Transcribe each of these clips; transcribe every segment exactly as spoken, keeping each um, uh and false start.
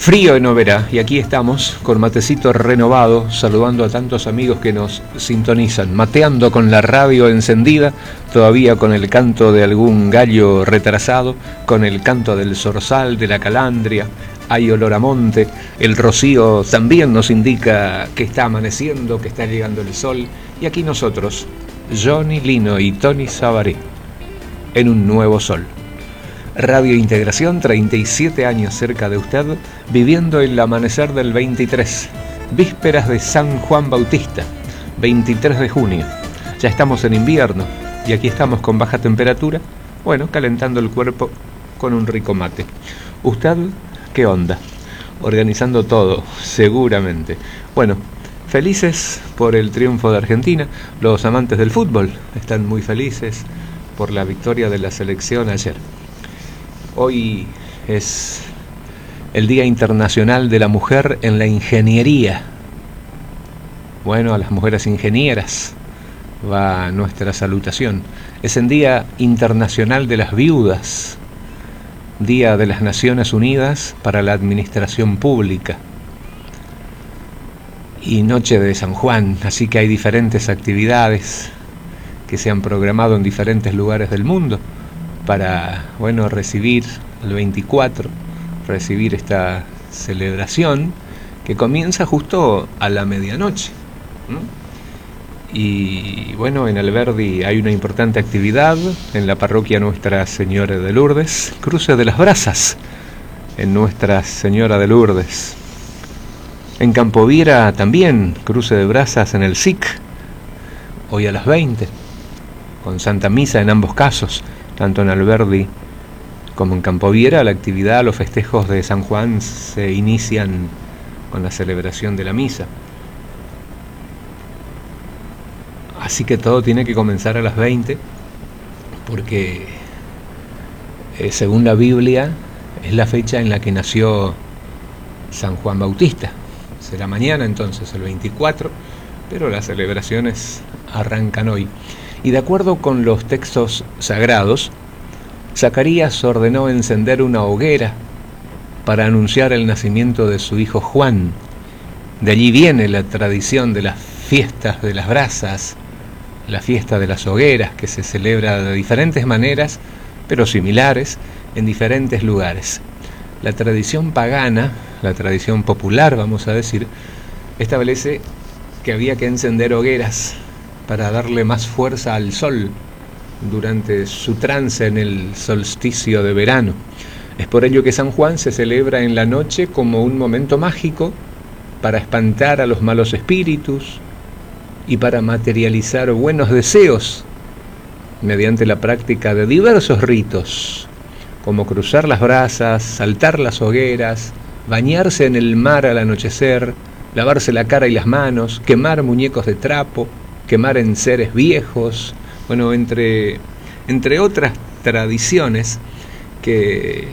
Frío en Oberá, y aquí estamos con matecito renovado, saludando a tantos amigos que nos sintonizan, mateando con la radio encendida, todavía con el canto de algún gallo retrasado, con el canto del zorzal, de la calandria, hay olor a monte, el rocío también nos indica que está amaneciendo, que está llegando el sol, y aquí nosotros, Johnny Lino y Tony Sabaré, en un nuevo sol. Radio Integración, treinta y siete años cerca de usted, viviendo el amanecer del veintitrés, vísperas de San Juan Bautista, veintitrés de junio. Ya estamos en invierno y aquí estamos con baja temperatura, bueno, calentando el cuerpo con un rico mate. ¿Usted qué onda? Organizando todo, seguramente. Bueno, felices por el triunfo de Argentina. Los amantes del fútbol están muy felices por la victoria de la selección ayer. Hoy es el Día Internacional de la Mujer en la Ingeniería. Bueno, a las mujeres ingenieras va nuestra salutación. Es el Día Internacional de las Viudas, Día de las Naciones Unidas para la Administración Pública y Noche de San Juan, así que hay diferentes actividades que se han programado en diferentes lugares del mundo para, bueno, recibir el veinticuatro, recibir esta celebración que comienza justo a la medianoche, ¿no? Y bueno, en Alberdi hay una importante actividad en la parroquia Nuestra Señora de Lourdes, Cruce de las Brasas en Nuestra Señora de Lourdes. En Campoviera también, Cruce de Brasas en el S I C, hoy a las veinte, con Santa Misa en ambos casos. Tanto en Alberdi como en Campoviera, la actividad, los festejos de San Juan se inician con la celebración de la misa. Así que todo tiene que comenzar a las veinte, porque eh, según la Biblia es la fecha en la que nació San Juan Bautista. Será mañana entonces, el veinticuatro, pero las celebraciones arrancan hoy. Y de acuerdo con los textos sagrados, Zacarías ordenó encender una hoguera para anunciar el nacimiento de su hijo Juan. De allí viene la tradición de las fiestas de las brasas, la fiesta de las hogueras, que se celebra de diferentes maneras, pero similares, en diferentes lugares. La tradición pagana, la tradición popular, vamos a decir, establece que había que encender hogueras para darle más fuerza al sol durante su trance en el solsticio de verano. Es por ello que San Juan se celebra en la noche como un momento mágico para espantar a los malos espíritus y para materializar buenos deseos mediante la práctica de diversos ritos, como cruzar las brasas, saltar las hogueras, bañarse en el mar al anochecer, lavarse la cara y las manos, quemar muñecos de trapo, quemar enseres viejos, bueno, entre, entre otras tradiciones que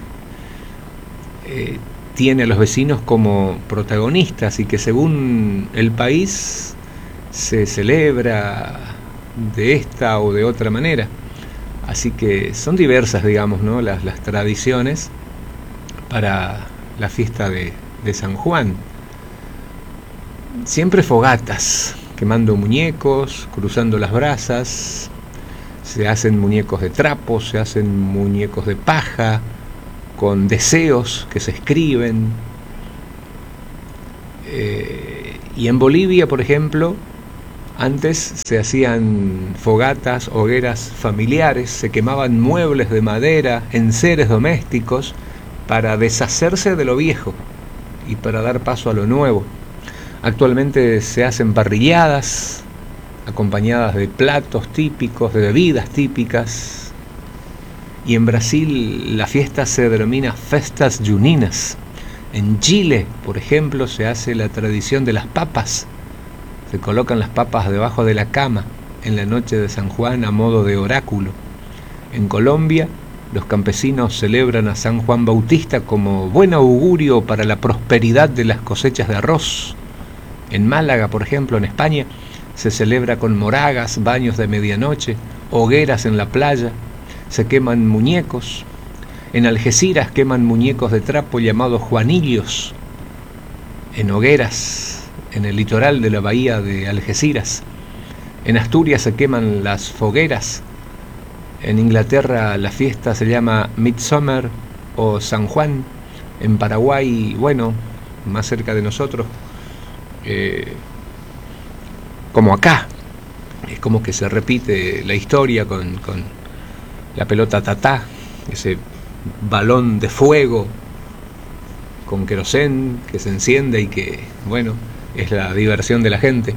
eh, tiene a los vecinos como protagonistas y que según el país se celebra de esta o de otra manera. Así que son diversas, digamos, ¿no?, las, las tradiciones para la fiesta de, de San Juan. Siempre fogatas, quemando muñecos, cruzando las brasas, se hacen muñecos de trapo, se hacen muñecos de paja, con deseos que se escriben. Eh, y en Bolivia, por ejemplo, antes se hacían fogatas, hogueras familiares, se quemaban muebles de madera, enseres domésticos, para deshacerse de lo viejo y para dar paso a lo nuevo. Actualmente se hacen parrilladas acompañadas de platos típicos, de bebidas típicas. Y en Brasil la fiesta se denomina Festas Juninas. En Chile, por ejemplo, se hace la tradición de las papas. Se colocan las papas debajo de la cama en la noche de San Juan a modo de oráculo. En Colombia, los campesinos celebran a San Juan Bautista como buen augurio para la prosperidad de las cosechas de arroz. En Málaga, por ejemplo, en España, se celebra con moragas, baños de medianoche, hogueras en la playa, se queman muñecos. En Algeciras queman muñecos de trapo llamados Juanillos. En hogueras, en el litoral de la bahía de Algeciras. En Asturias se queman las fogueras. En Inglaterra la fiesta se llama Midsummer o San Juan. En Paraguay, bueno, más cerca de nosotros, eh, como acá, es como que se repite la historia con, con la pelota tatá, ese balón de fuego con querosén que se enciende y que, bueno, es la diversión de la gente.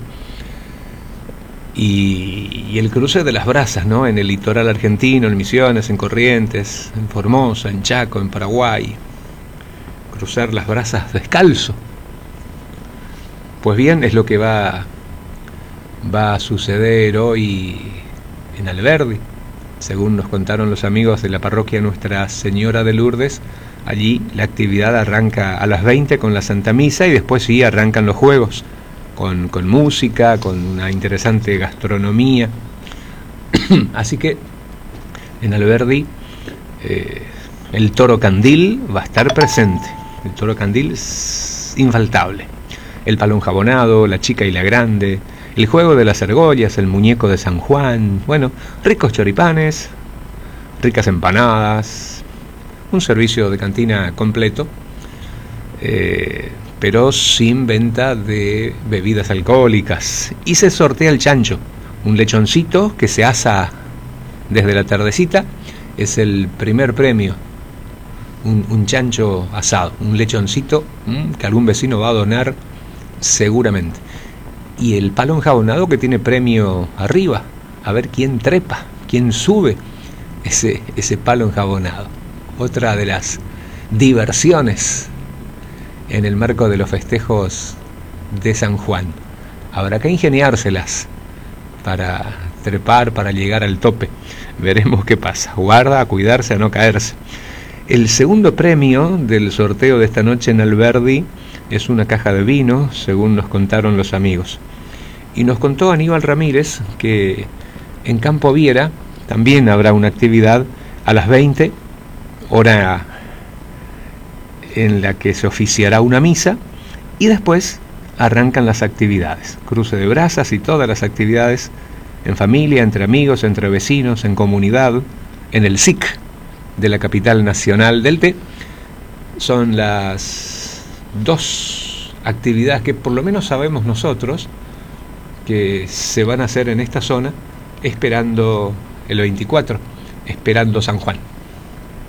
Y, y el cruce de las brasas, ¿no? En el litoral argentino, en Misiones, en Corrientes, en Formosa, en Chaco, en Paraguay. Cruzar las brasas descalzo. Pues bien, es lo que va, va a suceder hoy en Alberdi. Según nos contaron los amigos de la parroquia Nuestra Señora de Lourdes, allí la actividad arranca a las veinte con la Santa Misa y después sí arrancan los juegos, con, con música, con una interesante gastronomía. Así que en Alberdi eh, el toro candil va a estar presente. El toro candil es infaltable. El palo enjabonado, la chica y la grande, el juego de las argollas, el muñeco de San Juan, bueno, ricos choripanes, ricas empanadas, un servicio de cantina completo, eh, pero sin venta de bebidas alcohólicas. Y se sortea el chancho, un lechoncito que se asa desde la tardecita, es el primer premio. Un, un chancho asado, un lechoncito mmm, que algún vecino va a donar seguramente. Y el palo enjabonado que tiene premio arriba, a ver quién trepa, quién sube ese, ese palo enjabonado. Otra de las diversiones en el marco de los festejos de San Juan. Habrá que ingeniárselas para trepar, para llegar al tope. Veremos qué pasa. Guarda, a cuidarse, a no caerse. El segundo premio del sorteo de esta noche en Alberdi es una caja de vino, según nos contaron los amigos. Y nos contó Aníbal Ramírez que en Campo Viera también habrá una actividad a las veinte, hora en la que se oficiará una misa, y después arrancan las actividades, cruce de brasas y todas las actividades en familia, entre amigos, entre vecinos, en comunidad, en el S I C de la capital nacional del té. Son las dos actividades que por lo menos sabemos nosotros que se van a hacer en esta zona, esperando el veinticuatro, esperando San Juan.